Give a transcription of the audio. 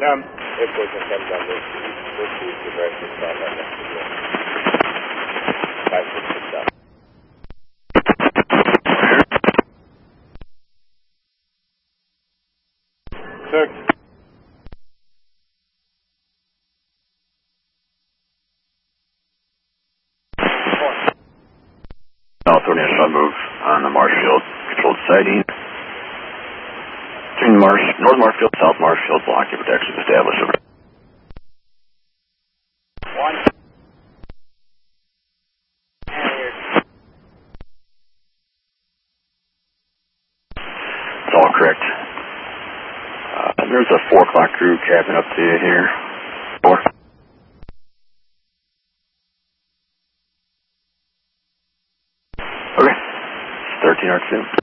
it doesn't come down this is the direction from that next to you. 5667. Sir. California shall move on the Marshfield controlled sighting. Between North Marshfield, South Marshfield, blockade protection established. One. It's all correct. There's a 4 o'clock crew capping up to you here. 4. Okay. 13 R2.